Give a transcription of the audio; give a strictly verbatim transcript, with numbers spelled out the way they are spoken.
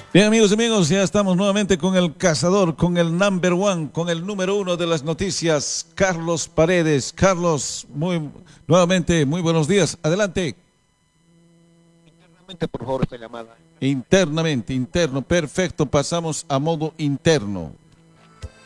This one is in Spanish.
Bien, amigos y amigos, ya estamos nuevamente con el cazador, con el number one, con el número uno de las noticias, Carlos Paredes. Carlos, muy nuevamente, muy buenos días. Adelante. Por favor, esta llamada. Internamente, interno, perfecto. Pasamos a modo interno.